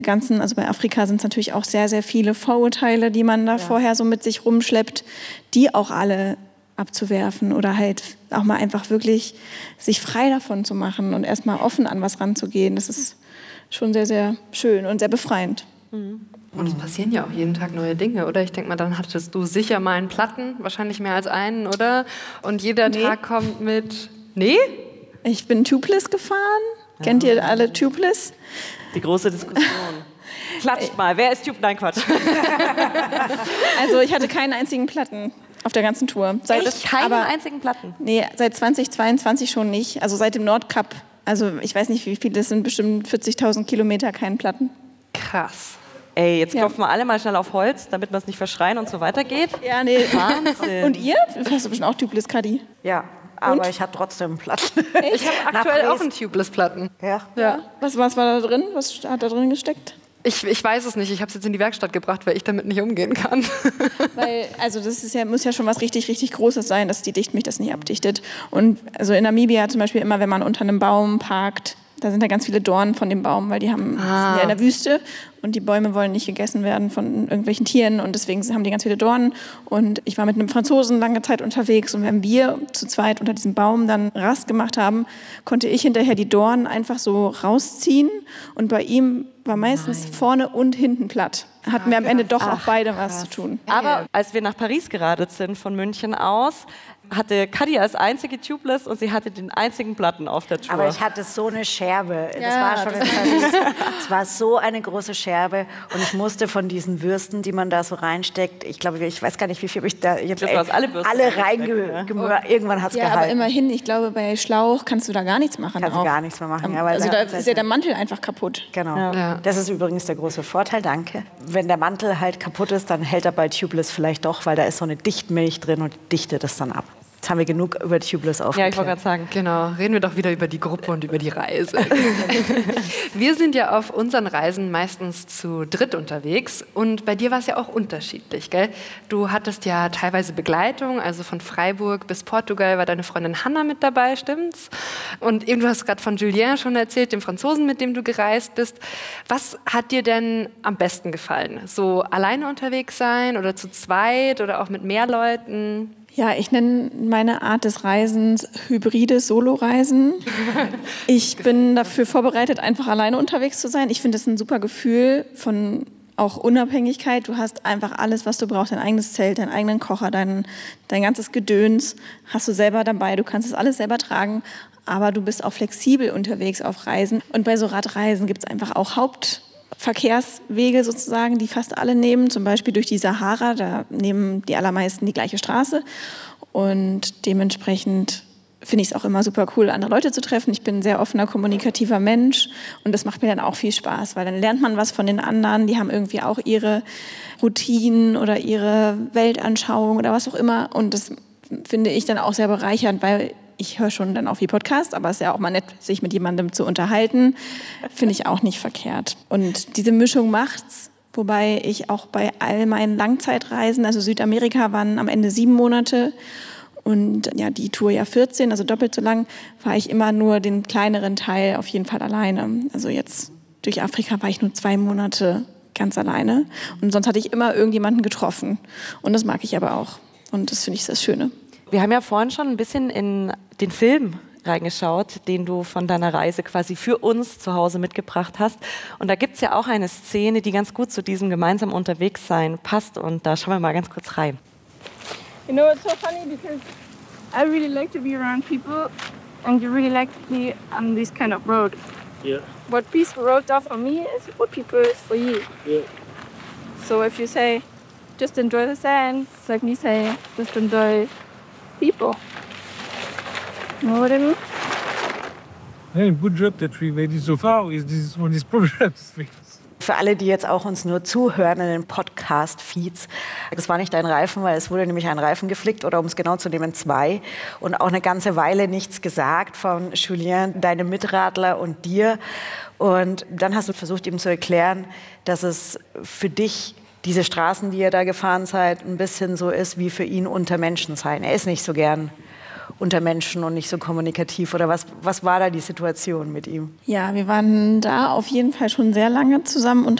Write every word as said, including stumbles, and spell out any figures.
Ganzen, also bei Afrika sind es natürlich auch sehr, sehr viele Vorurteile, die man da ja. vorher so mit sich rumschleppt, die auch alle abzuwerfen oder halt auch mal einfach wirklich sich frei davon zu machen und erstmal offen an was ranzugehen. Das ist schon sehr, sehr schön und sehr befreiend. Mhm. Und es passieren ja auch jeden Tag neue Dinge, oder? Ich denke mal, dann hattest du sicher mal einen Platten, wahrscheinlich mehr als einen, oder? Und jeder nee. Tag kommt mit... Nee? Ich bin Tubeless gefahren. Ja. Kennt ihr alle Tubeless? Die große Diskussion. Klatscht mal, wer ist Tube? Nein, Quatsch. Also ich hatte keinen einzigen Platten auf der ganzen Tour. Seit Echt? Keinen aber, einzigen Platten? Nee, seit zweitausendzweiundzwanzig schon nicht. Also seit dem Nordkap. Also ich weiß nicht, wie viele, das sind bestimmt vierzigtausend Kilometer, keinen Platten. Krass. Ey, jetzt ja. klopfen wir alle mal schnell auf Holz, damit wir es nicht verschreien und so weitergeht. Ja, nee. Wahnsinn. Und ihr? Du hast bestimmt auch Tubeless, Kadi. Ja, aber und? ich habe trotzdem Platten. Ich habe aktuell auch einen Tubeless-Platten. Ja. ja. Was, was war da drin? Was hat da drin gesteckt? Ich, ich weiß es nicht. Ich habe es jetzt in die Werkstatt gebracht, weil ich damit nicht umgehen kann. Weil, also das ist ja, muss ja schon was richtig, richtig Großes sein, dass die Dichtmilch das nicht abdichtet. Und also in Namibia zum Beispiel immer, wenn man unter einem Baum parkt, da sind da ganz viele Dornen von dem Baum, weil die haben, ah. sind ja in der Wüste und die Bäume wollen nicht gegessen werden von irgendwelchen Tieren und deswegen haben die ganz viele Dornen. Und ich war mit einem Franzosen lange Zeit unterwegs und wenn wir zu zweit unter diesem Baum dann Rast gemacht haben, konnte ich hinterher die Dornen einfach so rausziehen und bei ihm war meistens Nein. vorne und hinten platt. Hatten ah, wir am Ende doch Ach, auch beide krass. was zu tun. Aber als wir nach Paris geradelt sind von München aus, hatte Kadi als einzige Tubeless und sie hatte den einzigen Platten auf der Tour. Aber ich hatte so eine Scherbe. Ja, das war schon in Paris. Es war so eine große Scherbe und ich musste von diesen Würsten, die man da so reinsteckt, ich glaube, ich weiß gar nicht, wie viel ich da... Ich glaube, du alle Würsten alle reingemürt. Irgendwann hat es ja, gehalten. Aber immerhin, ich glaube, bei Schlauch kannst du da gar nichts machen. Kannst du gar nichts mehr machen. Ja, weil also da ist ja der Mantel einfach kaputt. Genau. Ja. Ja. Das ist übrigens der große Vorteil, danke. Wenn der Mantel halt kaputt ist, dann hält er bei Tubeless vielleicht doch, weil da ist so eine Dichtmilch drin und dichtet das dann ab. Jetzt haben wir genug über Tubeless aufgeklärt. Ja, ich wollte gerade sagen. Genau, reden wir doch wieder über die Gruppe und über die Reise. Wir sind ja auf unseren Reisen meistens zu dritt unterwegs und bei dir war es ja auch unterschiedlich, gell? Du hattest ja teilweise Begleitung, also von Freiburg bis Portugal war deine Freundin Hanna mit dabei, stimmt's? Und eben, du hast gerade von Julien schon erzählt, dem Franzosen, mit dem du gereist bist. Was hat dir denn am besten gefallen? So alleine unterwegs sein oder zu zweit oder auch mit mehr Leuten? Ja, ich nenne meine Art des Reisens hybride Solo-Reisen. Ich bin dafür vorbereitet, einfach alleine unterwegs zu sein. Ich finde das ein super Gefühl von auch Unabhängigkeit. Du hast einfach alles, was du brauchst, dein eigenes Zelt, deinen eigenen Kocher, dein, dein ganzes Gedöns hast du selber dabei. Du kannst das alles selber tragen, aber du bist auch flexibel unterwegs auf Reisen. Und bei so Radreisen gibt es einfach auch Haupt Verkehrswege sozusagen, die fast alle nehmen, zum Beispiel durch die Sahara, da nehmen die allermeisten die gleiche Straße und dementsprechend finde ich es auch immer super cool, andere Leute zu treffen. Ich bin ein sehr offener, kommunikativer Mensch und das macht mir dann auch viel Spaß, weil dann lernt man was von den anderen, die haben irgendwie auch ihre Routinen oder ihre Weltanschauung oder was auch immer und das finde ich dann auch sehr bereichernd, weil ich höre schon dann auch viel Podcast, aber es ist ja auch mal nett, sich mit jemandem zu unterhalten. Finde ich auch nicht verkehrt. Und diese Mischung macht's, wobei ich auch bei all meinen Langzeitreisen, also Südamerika waren am Ende sieben Monate und ja, die Tour ja vierzehn, also doppelt so lang, war ich immer nur den kleineren Teil auf jeden Fall alleine. Also jetzt durch Afrika war ich nur zwei Monate ganz alleine und sonst hatte ich immer irgendjemanden getroffen. Und das mag ich aber auch. Und das finde ich das Schöne. Wir haben ja vorhin schon ein bisschen in den Film reingeschaut, den du von deiner Reise quasi für uns zu Hause mitgebracht hast. Und da gibt es ja auch eine Szene, die ganz gut zu diesem gemeinsamen Unterwegssein passt. Und da schauen wir mal ganz kurz rein. You know, it's so funny because I really like to be around people and you really like to be on this kind of road. Yeah. What peaceful road does for me is what people is for you. Yeah. So if you say, just enjoy the sand, it's like me saying, just enjoy people. You know what I mean? Hey, good job that we made it so far with this, on these problems. Für alle, die jetzt auch uns nur zuhören in den Podcast-Feeds, das war nicht ein Reifen, weil es wurde nämlich ein Reifen geflickt oder um es genau zu nehmen, zwei. Und auch eine ganze Weile nichts gesagt von Julien, deinem Mitradler und dir. Und dann hast du versucht, ihm zu erklären, dass es für dich diese Straßen, die ihr da gefahren seid, ein bisschen so ist wie für ihn unter Menschen sein. Er ist nicht so gern unter Menschen und nicht so kommunikativ? Oder was, was war da die Situation mit ihm? Ja, wir waren da auf jeden Fall schon sehr lange zusammen